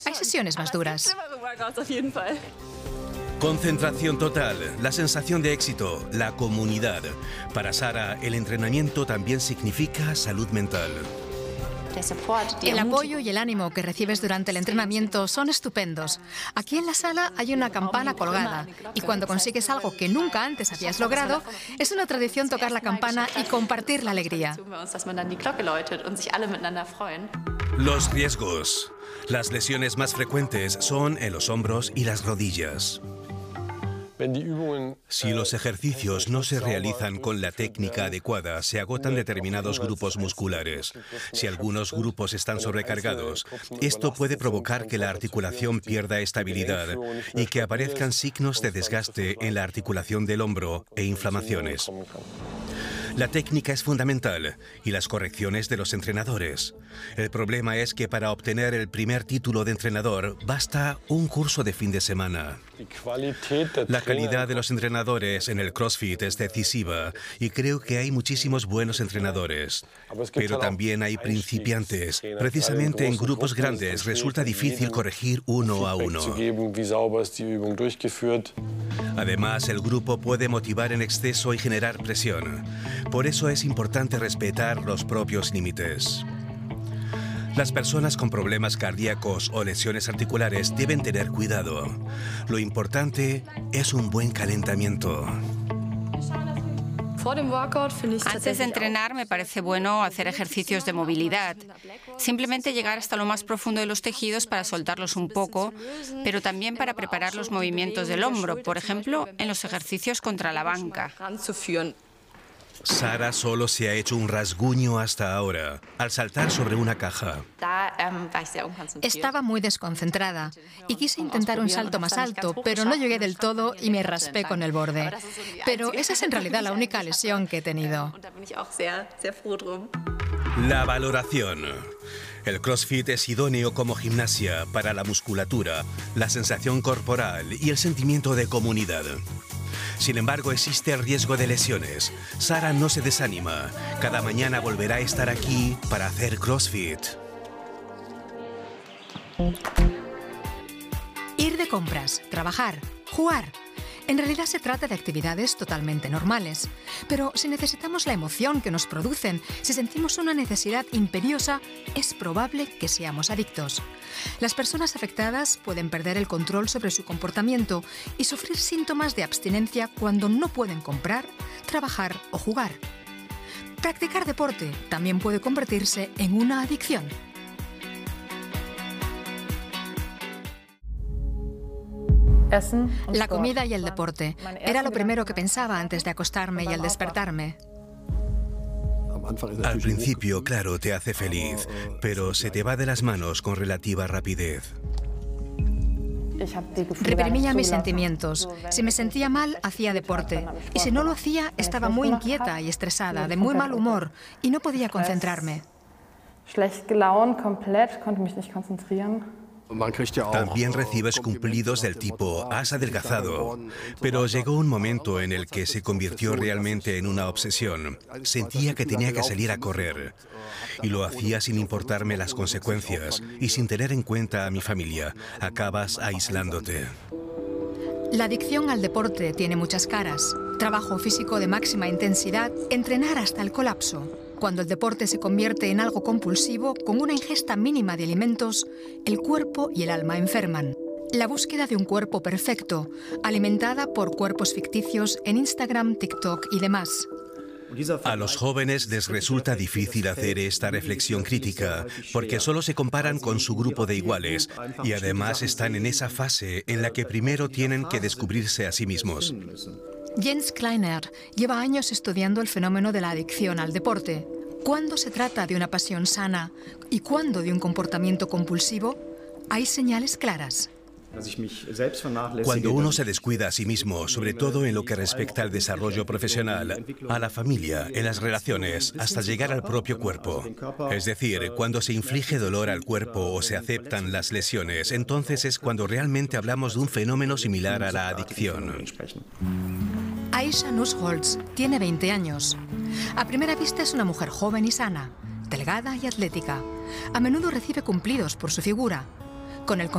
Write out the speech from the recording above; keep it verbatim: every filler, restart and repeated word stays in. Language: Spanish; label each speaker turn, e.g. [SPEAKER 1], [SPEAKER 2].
[SPEAKER 1] Hay sesiones más duras.
[SPEAKER 2] Concentración total, la sensación de éxito, la comunidad. Para Sara, el entrenamiento también significa salud mental.
[SPEAKER 1] El apoyo y el ánimo que recibes durante el entrenamiento son estupendos. Aquí en la sala hay una campana colgada y cuando consigues algo que nunca antes habías logrado, es una tradición tocar la campana y compartir la alegría.
[SPEAKER 2] Los riesgos. Las lesiones más frecuentes son en los hombros y las rodillas. Si los ejercicios no se realizan con la técnica adecuada, se agotan determinados grupos musculares. Si algunos grupos están sobrecargados, esto puede provocar que la articulación pierda estabilidad y que aparezcan signos de desgaste en la articulación del hombro e inflamaciones. La técnica es fundamental y las correcciones de los entrenadores. El problema es que para obtener el primer título de entrenador basta un curso de fin de semana. La calidad de los entrenadores en el CrossFit es decisiva y creo que hay muchísimos buenos entrenadores. Pero también hay principiantes. Precisamente en grupos grandes resulta difícil corregir uno a uno. Además, el grupo puede motivar en exceso y generar presión. Por eso es importante respetar los propios límites. Las personas con problemas cardíacos o lesiones articulares deben tener cuidado. Lo importante es un buen calentamiento.
[SPEAKER 3] Antes de entrenar me parece bueno hacer ejercicios de movilidad. Simplemente llegar hasta lo más profundo de los tejidos para soltarlos un poco, pero también para preparar los movimientos del hombro, por ejemplo, en los ejercicios contra la banca.
[SPEAKER 2] Sara solo se ha hecho un rasguño hasta ahora, al saltar sobre una caja.
[SPEAKER 1] Estaba muy desconcentrada y quise intentar un salto más alto, pero no llegué del todo y me raspé con el borde. Pero esa es en realidad la única lesión que he tenido.
[SPEAKER 2] La valoración. El CrossFit es idóneo como gimnasia para la musculatura, la sensación corporal y el sentimiento de comunidad. Sin embargo, existe el riesgo de lesiones. Sara no se desanima. Cada mañana volverá a estar aquí para hacer CrossFit.
[SPEAKER 1] Ir de compras, trabajar, jugar. En realidad se trata de actividades totalmente normales. Pero si necesitamos la emoción que nos producen, si sentimos una necesidad imperiosa, es probable que seamos adictos. Las personas afectadas pueden perder el control sobre su comportamiento y sufrir síntomas de abstinencia cuando no pueden comprar, trabajar o jugar. Practicar deporte también puede convertirse en una adicción. La comida y el deporte. Era lo primero que pensaba antes de acostarme y al despertarme.
[SPEAKER 2] Al principio, claro, te hace feliz, pero se te va de las manos con relativa rapidez.
[SPEAKER 1] Reprimía mis sentimientos. Si me sentía mal, hacía deporte. Y si no lo hacía, estaba muy inquieta y estresada, de muy mal humor, y no podía concentrarme.
[SPEAKER 2] También recibes cumplidos del tipo, has adelgazado. Pero llegó un momento en el que se convirtió realmente en una obsesión. Sentía que tenía que salir a correr. Y lo hacía sin importarme las consecuencias y sin tener en cuenta a mi familia. Acabas aislándote.
[SPEAKER 1] La adicción al deporte tiene muchas caras. Trabajo físico de máxima intensidad, entrenar hasta el colapso. Cuando el deporte se convierte en algo compulsivo, con una ingesta mínima de alimentos, el cuerpo y el alma enferman. La búsqueda de un cuerpo perfecto, alimentada por cuerpos ficticios en Instagram, TikTok y demás.
[SPEAKER 2] A los jóvenes les resulta difícil hacer esta reflexión crítica porque solo se comparan con su grupo de iguales y además están en esa fase en la que primero tienen que descubrirse a sí mismos.
[SPEAKER 1] Jens Kleiner lleva años estudiando el fenómeno de la adicción al deporte. ¿Cuándo se trata de una pasión sana y cuándo de un comportamiento compulsivo? Hay señales claras.
[SPEAKER 2] Cuando uno se descuida a sí mismo, sobre todo en lo que respecta al desarrollo profesional, a la familia, en las relaciones, hasta llegar al propio cuerpo. Es decir, cuando se inflige dolor al cuerpo o se aceptan las lesiones, entonces es cuando realmente hablamos de un fenómeno similar a la adicción.
[SPEAKER 1] Aisha Nussholz tiene veinte años. A primera vista es una mujer joven y sana, delgada y atlética. A menudo recibe cumplidos por su figura. Con el